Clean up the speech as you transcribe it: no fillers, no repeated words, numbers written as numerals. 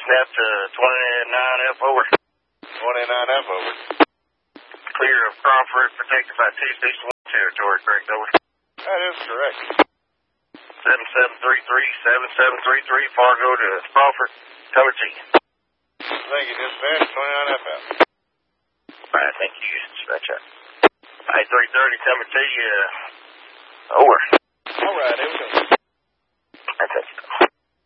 snap to 29F over. 29F over. Clear of Crawford, protected by 261 territory, correct, over. That is correct. 7733, Fargo to Crawford, cover T. Thank you, dispatch, 29F out. Alright, thank you, dispatch out. Alright, 330, coming to you, over. Alright, here we go. That's it.